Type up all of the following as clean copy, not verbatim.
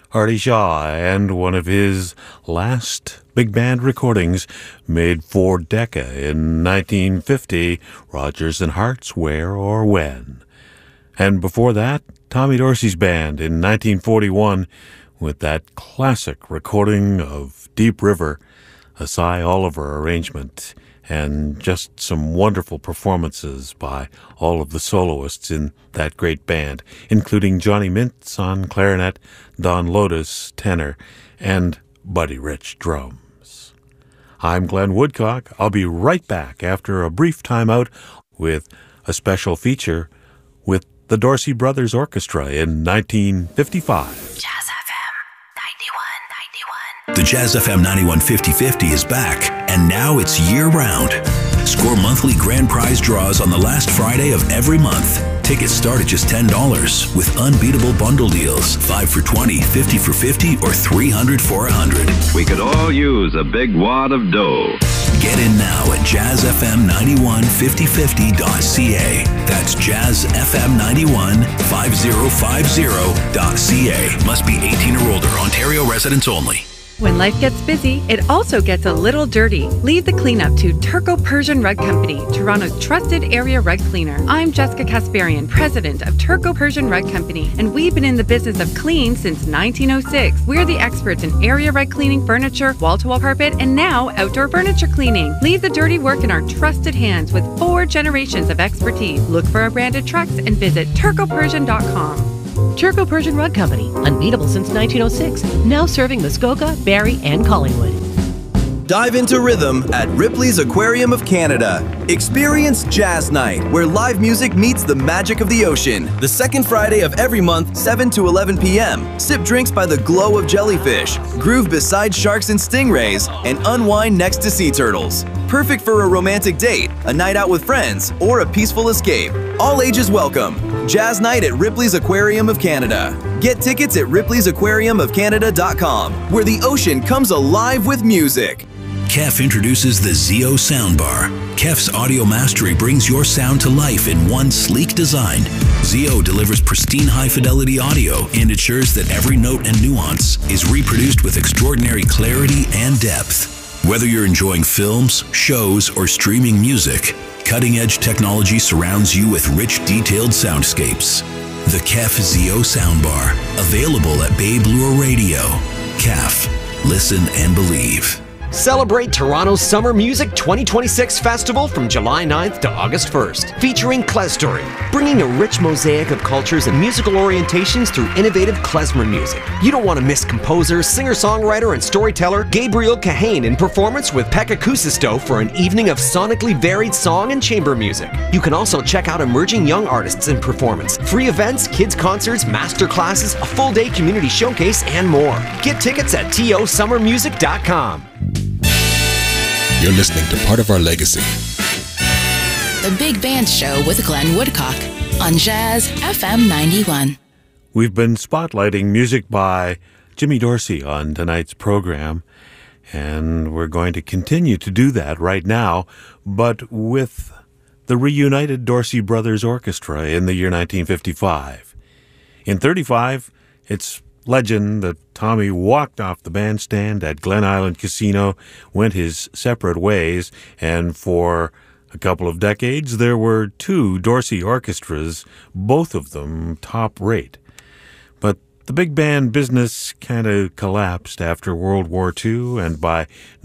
Artie Shaw and one of his last big band recordings made for Decca in 1950, Rodgers and Hart's Where or When. And before that, Tommy Dorsey's band in 1941 with that classic recording of Deep River, a Cy Oliver arrangement, and just some wonderful performances by all of the soloists in that great band, including Johnny Mintz on clarinet, Don Lotus tenor, and Buddy Rich drums. I'm Glenn Woodcock. I'll be right back after a brief timeout with a special feature with the Dorsey Brothers Orchestra in 1955. The Jazz FM 91 50/50 is back, and now it's year-round. Score monthly grand prize draws on the last Friday of every month. Tickets start at just $10 with unbeatable bundle deals. 5 for $20, 50 for $50, or 300 for $100. We could all use a big wad of dough. Get in now at jazzfm915050.ca. That's jazzfm915050.ca. Must be 18 or older. Ontario residents only. When life gets busy, it also gets a little dirty. Leave the cleanup to Turco Persian Rug Company, Toronto's trusted area rug cleaner. I'm Jessica Kasparian, president of Turco Persian Rug Company, and we've been in the business of clean since 1906. We're the experts in area rug cleaning, furniture, wall-to-wall carpet, and now outdoor furniture cleaning. Leave the dirty work in our trusted hands with 4 generations of expertise. Look for our branded trucks and visit turcopersian.com. Turco Persian Rug Company, unbeatable since 1906, now serving Muskoka, Barrie, and Collingwood. Dive into rhythm at Ripley's Aquarium of Canada. Experience Jazz Night, where live music meets the magic of the ocean. The second Friday of every month, 7 to 11 p.m. Sip drinks by the glow of jellyfish, groove beside sharks and stingrays, and unwind next to sea turtles. Perfect for a romantic date, a night out with friends, or a peaceful escape. All ages welcome. Jazz Night at Ripley's Aquarium of Canada. Get tickets at ripleysAquariumofcanada.com, where the ocean comes alive with music. KEF introduces the ZO Soundbar. KEF's audio mastery brings your sound to life in one sleek design. ZO delivers pristine high-fidelity audio and ensures that every note and nuance is reproduced with extraordinary clarity and depth. Whether you're enjoying films, shows, or streaming music, cutting-edge technology surrounds you with rich, detailed soundscapes. The KEF ZO Soundbar, available at Babe Lure Radio. KEF, listen and believe. Celebrate Toronto's Summer Music 2026 Festival from July 9th to August 1st, featuring Klezstory, bringing a rich mosaic of cultures and musical orientations through innovative klezmer music. You don't want to miss composer, singer-songwriter, and storyteller Gabriel Kahane in performance with Pekka Kuusisto for an evening of sonically varied song and chamber music. You can also check out emerging young artists in performance, free events, kids' concerts, master classes, a full-day community showcase, and more. Get tickets at tosummermusic.com. You're listening to Part of Our Legacy. The Big Band Show with Glenn Woodcock on Jazz FM 91. We've been spotlighting music by Jimmy Dorsey on tonight's program, and we're going to continue to do that right now, but with the reunited Dorsey Brothers Orchestra in the year 1955. In 1935, it's legend that Tommy walked off the bandstand at Glen Island Casino, went his separate ways, and for a couple of decades there were 2 Dorsey orchestras, both of them top rate. But the big band business kind of collapsed after World War II, and by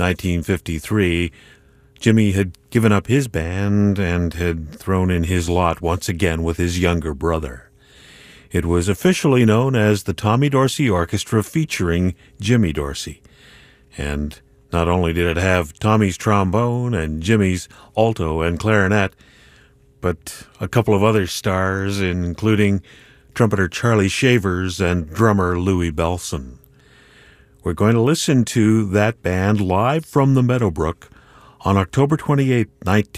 1953 Jimmy had given up his band and had thrown in his lot once again with his younger brother. It was officially known as the Tommy Dorsey Orchestra featuring Jimmy Dorsey. And not only did it have Tommy's trombone and Jimmy's alto and clarinet, but a couple of other stars, including trumpeter Charlie Shavers and drummer Louis Bellson. We're going to listen to that band live from the Meadowbrook on October 28,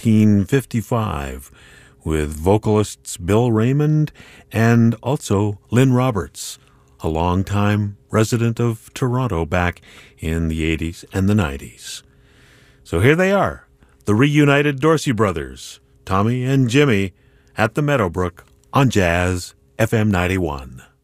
1955, with vocalists Bill Raymond and also Lynn Roberts, a longtime resident of Toronto back in the 80s and the 90s. So here they are, the reunited Dorsey Brothers, Tommy and Jimmy, at the Meadowbrook on Jazz FM 91.